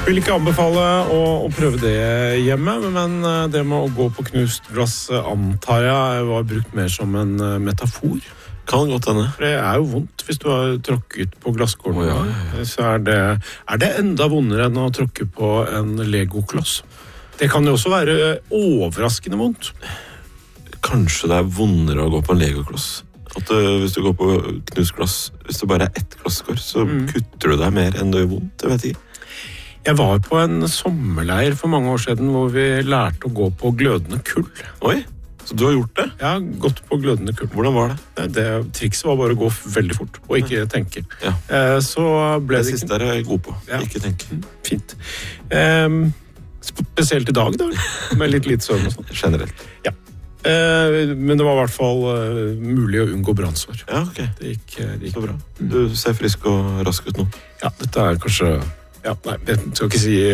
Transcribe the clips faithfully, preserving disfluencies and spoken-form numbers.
Vil ikke anbefale å, å prøve det hjemme, men det med å gå på knust glass antar jeg var brukt mer som en metafor. Kan godt henne. For det er jo vondt hvis du har tråkket på glasskålen. Oh, ja, ja, ja. Så er det, er det enda vondere enn å tråkke på en Lego-kloss. Det kan jo også være overraskende vondt. Kanskje det er vondere å gå på en Lego-kloss. At du, hvis du går på knust glass, hvis det bare er ett glasskår, så mm. kutter du deg mer enn det gjør vondt. Jeg vet ikke. Jeg var på en sommerleir for mange år siden hvor vi lærte å gå på glødende kull. Oi, så du har gjort det? Ja, gått på glødende kull. Hvordan var det? Det trikset var bare å gå veldig fort og ikke ja. tenke. Ja. Så ble det, det siste er jeg god på, ja. ikke tenke. Fint. Um, spesielt i dag da, med litt litt søvn og sånt. Generelt. Ja. Uh, men det var i hvert fall uh, mulig å unngå brannsår. Ja, ok. Det gikk, det gikk så bra. Du ser frisk og rask ut nå. Ja, dette er kanskje... Ja, nei, jeg skal ikke si,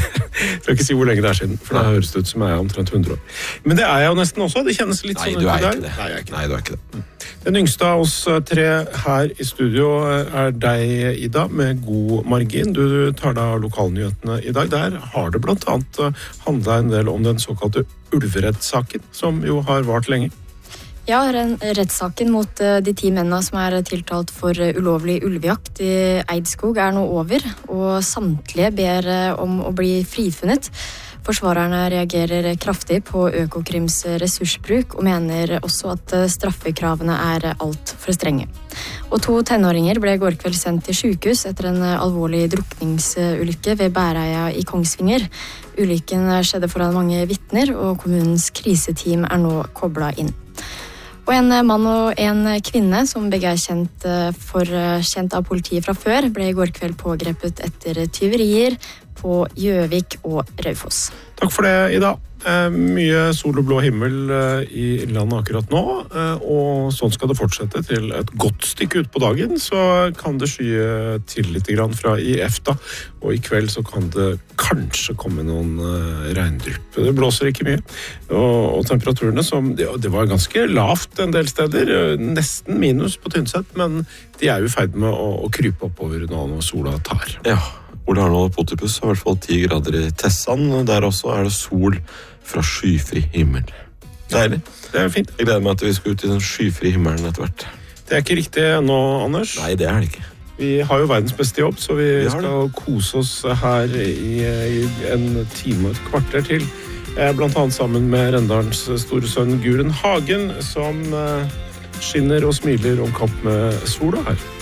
skal ikke si hvor lenge det er siden, for det høres ut som jeg er omtrent hundre år. Men det er jeg jo nesten også, det kjennes litt nei, sånn ut i dag. Nei, jeg er ikke det. Nei, du er ikke det. Den yngste av oss tre her i studio er deg, Ida, med god margin. Du tar deg av lokalnyhetene i dag. Der har det blant annet handlet en del om den såkalte ulverettsaken, som jo har vart lenge. Ja, rettssaken mot de ti mennene som er tiltalt for ulovlig ulvejakt i Eidskog er nå over, og samtlige ber om å bli frifunnet. Forsvarerne reagerer kraftig på Økokrims ressursbruk og mener også at straffekravene er alt for strenge. Og to tenåringer ble i går kveld sendt til sykehus etter en alvorlig drukningsulykke ved Bæreia i Kongsvinger. Ulykken skjedde foran mange vitner, og kommunens kriseteam er nå koblet inn. Og en mann og en kvinne, som begge er kjent, for, kjent av politiet fra før, ble i går kveld pågrepet etter tyverier på Gjøvik og Raufoss. Takk for det, Ida. Eh, mye sol og blå himmel eh, i landet akkurat nå, eh, og sånn skal det fortsette til et godt stykke ut på dagen, så kan det skye til litt grann fra I Efta, og i kveld så kan det kanskje komme noen eh, regndrypp. Det blåser ikke mye, og, og temperaturene som, det, det var ganske lavt en del steder, nesten minus på Tynset, men de er jo i ferd med å, å krype oppover nå når sola tar. Ja. Ole Arnold Potipus har i hvert fall ti grader i Tessan. Der også er det sol fra skyfri himmel. Deilig. Det er fint. Jeg gleder meg til vi skal ut i den skyfri himmelen etter hvert. Det er ikke riktig nå, Anders. Nei, det er det ikke. Vi har jo verdens beste jobb, så vi, vi skal det. kose oss her i, i en time og et kvarter til. Blant annet sammen med Rendalens store sønn Guren Hagen, som skinner og smiler om kapp med sola her.